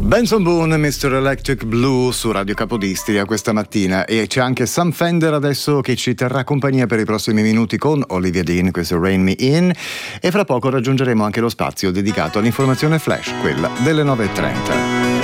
Benson Boone, Mr. Electric Blue su Radio Capodistria questa mattina, e c'è anche Sam Fender adesso che ci terrà compagnia per i prossimi minuti con Olivia Dean, questo Rain Me In, e fra poco raggiungeremo anche lo spazio dedicato all'informazione flash, quella delle 9:30.